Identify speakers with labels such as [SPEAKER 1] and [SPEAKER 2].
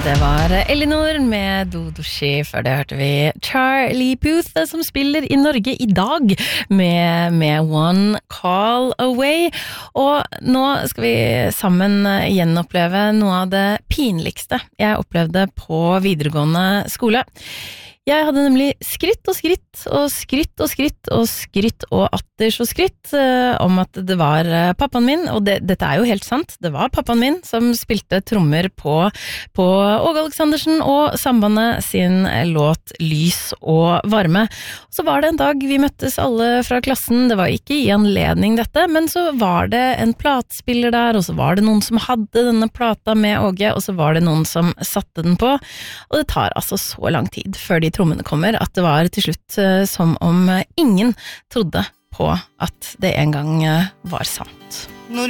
[SPEAKER 1] Det var Elinor med Dodoshi. Før det hørte vi Charlie Puth, som spiller I Norge I dag med One Call Away. Og nå skal vi sammen gjenoppleve noe av det pinligste jeg opplevde på videregående skole. Jeg hadde nemlig skritt og skritt og skritt og skritt og skritt og atter så skritt om at det var pappaen min, og dette jo helt sant, det var pappaen min som spilte trommer på Åge Aleksandersen og Sambandet sin låt Lys og varme. Så var det en dag vi møttes alle fra klassen, det var ikke I anledning dette, men så var det en platespiller der, og så var det noen som hadde denne plata med Åge, og så var det noen som satte den på, og det tar altså så lang tid før de trommene kommer, at det var til slutt som om ingen trodde på at det en gang var sant.
[SPEAKER 2] Når